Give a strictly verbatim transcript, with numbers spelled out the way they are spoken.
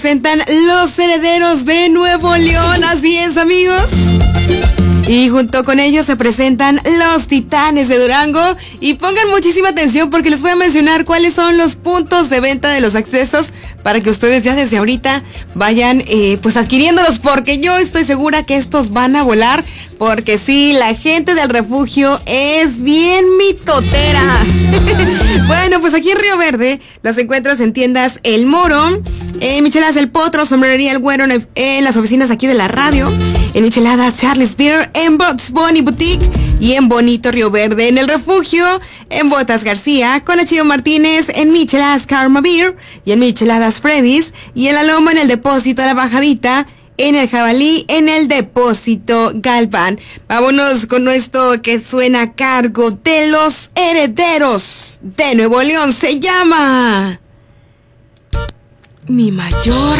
Presentan Los Herederos de Nuevo León, así es, amigos. Y junto con ellos se presentan Los Titanes de Durango. Y pongan muchísima atención porque les voy a mencionar cuáles son los puntos de venta de los accesos para que ustedes ya desde ahorita vayan eh, pues adquiriéndolos, porque yo estoy segura que estos van a volar, porque sí, la gente del refugio es bien mitotera. Bueno, pues aquí en Río Verde los encuentras en tiendas El Moro, en Micheladas El Potro, Sombrería El Güero, en, en las oficinas aquí de la radio, en Micheladas Charles Beer, en Bots Bunny Boutique y en Bonito Río Verde. En el refugio, en Botas García, con Achillo Martínez, en Micheladas Karma Beer y en Micheladas Freddy's, y en La Loma, en el Depósito La Bajadita, en el Jabalí, en el Depósito Galván. Vámonos con esto que suena a cargo de Los Herederos de Nuevo León. Se llama Mi Mayor